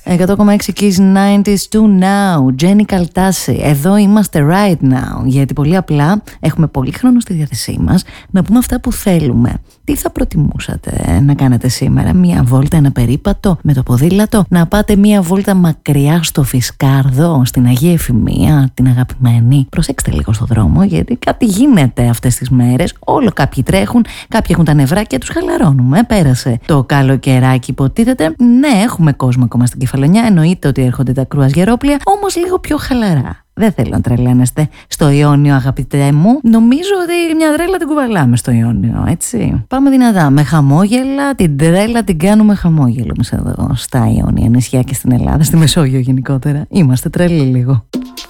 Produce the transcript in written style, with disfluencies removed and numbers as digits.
100,6 Kiss 90s to now. Jenny Καλτάση. Εδώ είμαστε right now. Γιατί πολύ απλά έχουμε πολύ χρόνο στη διάθεσή μας να πούμε αυτά που θέλουμε. Τι θα προτιμούσατε να κάνετε σήμερα? Μία βόλτα, ένα περίπατο με το ποδήλατο? Να πάτε μία βόλτα μακριά στο Φισκάρδο, στην Αγία Εφημεία, την αγαπημένη? Προσέξτε λίγο στο δρόμο, γιατί κάτι γίνεται αυτές τις μέρες. Όλο κάποιοι τρέχουν, κάποιοι έχουν τα νευράκια τους, χαλαρώνουμε. Πέρασε το καλοκαιράκι, υποτίθεται. Ναι, έχουμε κόσμο ακόμα στην Κεφαλονιά. Εννοείται ότι έρχονται τα κρουαζιερόπλια, όμως λίγο πιο χαλαρά. Δεν θέλω να τρελαίνεστε στο Ιόνιο, αγαπητέ μου. Νομίζω ότι μια τρέλα την κουβαλάμε στο Ιόνιο, έτσι. Πάμε δυνατά. Με χαμόγελα, την τρέλα την κάνουμε χαμόγελο εμείς εδώ στα Ιόνια νησιά και στην Ελλάδα, στη Μεσόγειο γενικότερα. Είμαστε τρελοί λίγο.